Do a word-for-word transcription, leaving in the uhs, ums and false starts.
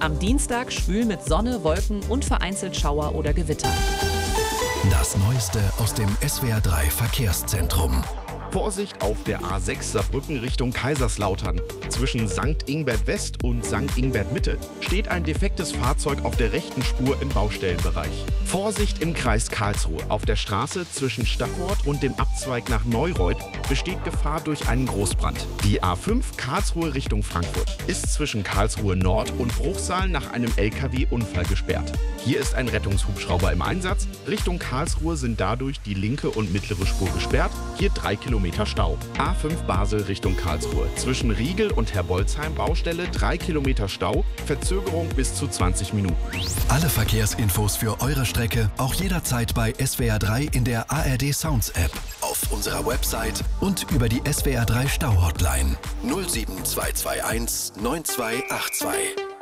Am Dienstag schwül mit Sonne, Wolken und vereinzelt Schauer oder Gewitter. Das Neueste aus dem S W R drei Verkehrszentrum. Vorsicht auf der A sechs Saarbrücken Richtung Kaiserslautern. Zwischen Sankt Ingbert West und Sankt Ingbert Mitte steht ein defektes Fahrzeug auf der rechten Spur im Baustellenbereich. Vorsicht im Kreis Karlsruhe. Auf der Straße zwischen Stadtort und dem Abzweig nach Neureuth besteht Gefahr durch einen Großbrand. Die A fünf Karlsruhe Richtung Frankfurt ist zwischen Karlsruhe Nord und Bruchsal nach einem L K W-Unfall gesperrt. Hier ist ein Rettungshubschrauber im Einsatz. Richtung Karlsruhe sind dadurch die linke und mittlere Spur gesperrt. Hier drei Kilometer Stau. A fünf Basel Richtung Karlsruhe. Zwischen Riegel und Herbolzheim Baustelle drei Kilometer Stau. Verzögerung bis zu zwanzig Minuten. Alle Verkehrsinfos für eure Strecke auch jederzeit bei S W R drei in der A R D Sounds App, auf unserer Website und über die S W R drei Stau Hotline null sieben zwei zwei eins neun zwei acht zwei.